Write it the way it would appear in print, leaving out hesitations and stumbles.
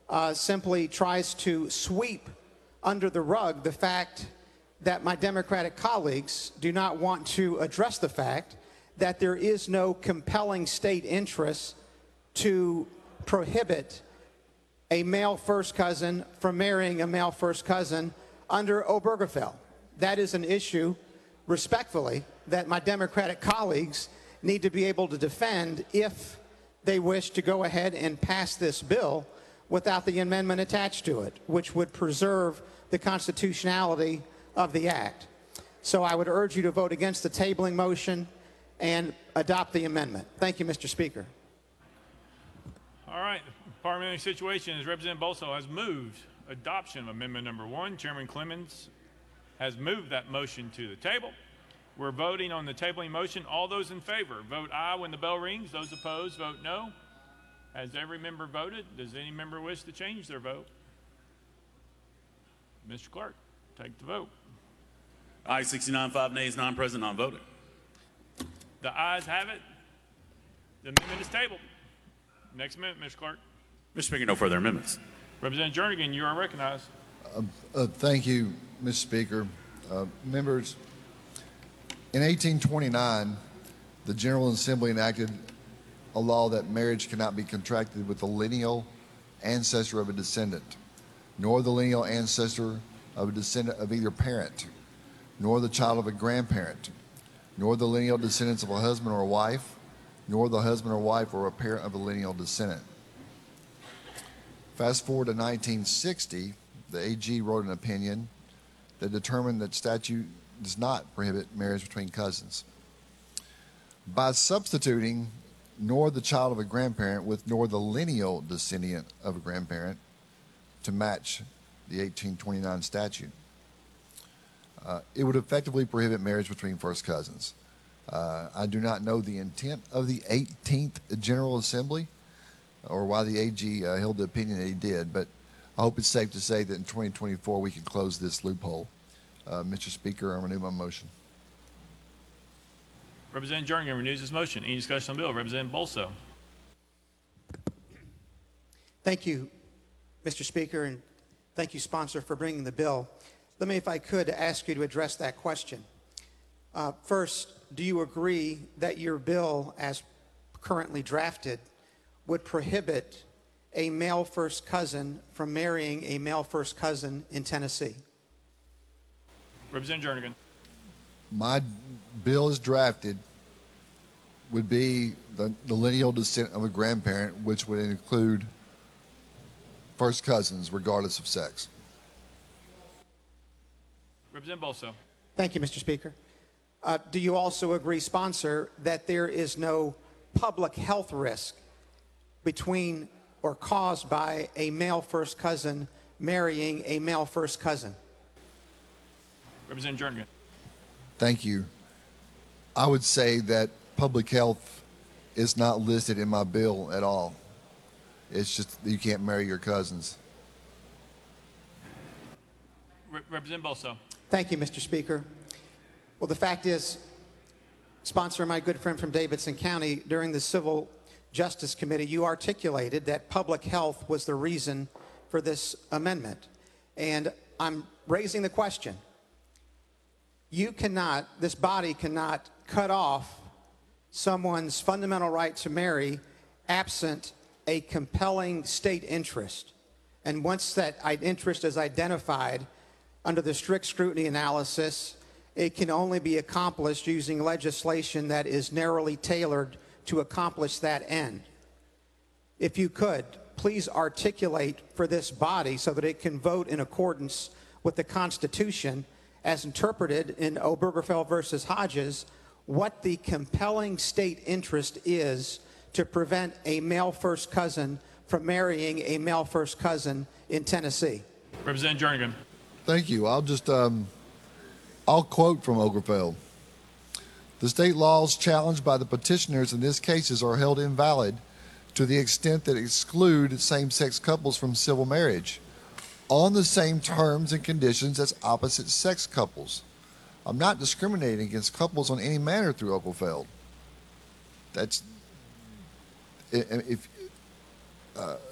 simply tries to sweep under the rug the fact that my Democratic colleagues do not want to address the fact that there is no compelling state interest to prohibit a male first cousin from marrying a male first cousin under Obergefell. That is an issue, respectfully, that my Democratic colleagues need to be able to defend if they wish to go ahead and pass this bill without the amendment attached to it, which would preserve the constitutionality of the act. So I would urge you to vote against the tabling motion and adopt the amendment. Thank you, Mr. Speaker. All right. The parliamentary situation is Representative Bolso has moved adoption of amendment number 1. Chairman Clemens has moved that motion to the table. We're voting on the tabling motion. All those in favor, vote aye when the bell rings. Those opposed, vote no. Has every member voted? Does any member wish to change their vote? Mr. Clerk, take the vote. Aye, 69, 5 nays, none present, none voting. The ayes have it. The amendment is tabled. Next amendment, Mr. Clerk. Mr. Speaker, no further amendments. Representative Jernigan, you are recognized. Thank you, Mr. Speaker. Members, in 1829, the General Assembly enacted a law that marriage cannot be contracted with the lineal ancestor of a descendant, nor the lineal ancestor of a descendant of either parent, nor the child of a grandparent, nor the lineal descendants of a husband or a wife, nor the husband or wife or a parent of a lineal descendant. Fast forward to 1960, the AG wrote an opinion that determined that statute does not prohibit marriage between cousins. By substituting nor the child of a grandparent with nor the lineal descendant of a grandparent to match the 1829 statute, it would effectively prohibit marriage between first cousins. I do not know the intent of the 18th General Assembly or why the AG held the opinion that he did, but I hope it's safe to say that in 2024 we can close this loophole. Mr. Speaker, I renew my motion. Representative Jernigan renews his motion. Any discussion on the bill? Representative Bolso. Thank you, Mr. Speaker, and thank you, sponsor, for bringing the bill. Let me, if I could, ask you to address that question. First, do you agree that your bill, as currently drafted, would prohibit a male first cousin from marrying a male first cousin in Tennessee? Representative Jernigan. My bill as drafted would be the lineal descent of a grandparent, which would include first cousins regardless of sex. Representative Bolso. Thank you, Mr. Speaker. Do you also agree, sponsor, that there is no public health risk between or caused by a male first cousin marrying a male first cousin? Representative Jernigan. Thank you. I would say that public health is not listed in my bill at all. It's just that you can't marry your cousins. Representative Bolso. Thank you, Mr. Speaker. Well, the fact is, sponsor, my good friend from Davidson County, during the Civil Justice Committee, you articulated that public health was the reason for this amendment. And I'm raising the question. You cannot, this body cannot cut off someone's fundamental right to marry absent a compelling state interest. And once that interest is identified under the strict scrutiny analysis, it can only be accomplished using legislation that is narrowly tailored to accomplish that end. If you could, please articulate for this body so that it can vote in accordance with the Constitution as interpreted in Obergefell versus Hodges, what the compelling state interest is to prevent a male first cousin from marrying a male first cousin in Tennessee. Representative Jernigan. Thank you. I'll quote from Obergefell. The state laws challenged by the petitioners in this case are held invalid to the extent that exclude same-sex couples from civil marriage on the same terms and conditions as opposite-sex couples. I'm not discriminating against couples on any manner through Obergefell. That's if